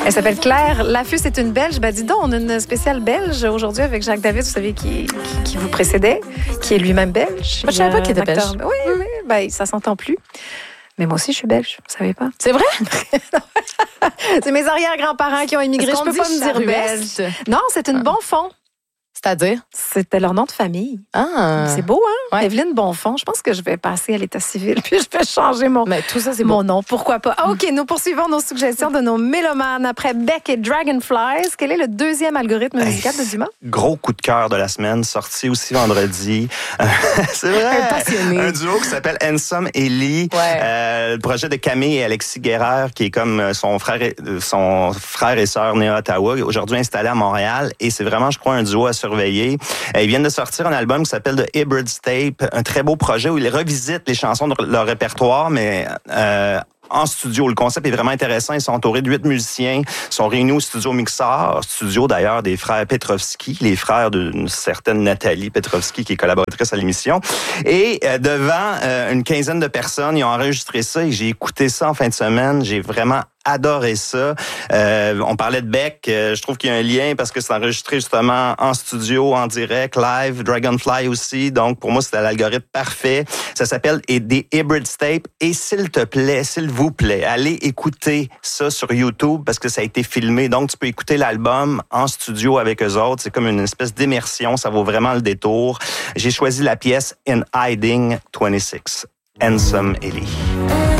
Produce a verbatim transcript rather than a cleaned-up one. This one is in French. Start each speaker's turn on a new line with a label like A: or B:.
A: Elle s'appelle Claire Laffus, c'est une Belge. Ben, dis donc, on a une spéciale belge aujourd'hui avec Jacques David, vous savez, qui, qui, qui vous précédait, qui est lui-même belge.
B: Moi, je savais pas qu'il était belge.
A: Oui, oui, ben, ça s'entend plus. Mais moi aussi, je suis belge, vous savez pas?
B: C'est vrai?
A: C'est mes arrière-grands-parents qui ont immigré. Je peux pas me dire belge. Non, c'est une
B: Ah.
A: Bonfons.
B: C'est-à-dire?
A: C'était leur nom de famille.
B: Ah.
A: C'est beau, hein?
B: Ouais.
A: Evelyne Bonfons. Je pense que je vais passer à l'état civil puis je vais changer mon,
B: Mais tout ça, c'est
A: mon
B: bon.
A: nom. Pourquoi pas? Ah, OK, nous poursuivons nos suggestions de nos mélomanes après Beck et Dragonflies. Quel est le deuxième algorithme musical de Dumas?
C: Gros coup de cœur de la semaine, sorti aussi vendredi. C'est vrai.
B: Un passionné.
C: Un duo qui s'appelle Ensom et Lee.
B: Ouais.
C: Euh, le projet de Camille et Alexis Guerrère, qui est comme son frère et, son frère et sœur nés à Ottawa, aujourd'hui installé à Montréal. Et c'est vraiment, je crois, un duo à surveiller. Ils viennent de sortir un album qui s'appelle The Hybrid's Tape, un très beau projet où ils revisitent les chansons de leur répertoire, mais euh, en studio. Le concept est vraiment intéressant. Ils sont entourés de huit musiciens. Ils sont réunis au studio Mixar, studio d'ailleurs des frères Petrovski, les frères d'une certaine Nathalie Petrovski, qui est collaboratrice à l'émission. Et euh, devant euh, une quinzaine de personnes, ils ont enregistré ça et j'ai écouté ça en fin de semaine. J'ai vraiment adoré ça. Euh, on parlait de Beck. Euh, je trouve qu'il y a un lien parce que c'est enregistré justement en studio, en direct, live. Dragonfly aussi. Donc, pour moi, c'était l'algorithme parfait. Ça s'appelle The Hybrid's Tape. Et s'il te plaît, s'il vous plaît, allez écouter ça sur YouTube parce que ça a été filmé. Donc, tu peux écouter l'album en studio avec eux autres. C'est comme une espèce d'immersion. Ça vaut vraiment le détour. J'ai choisi la pièce In Hiding vingt-six. Ensom et Lee.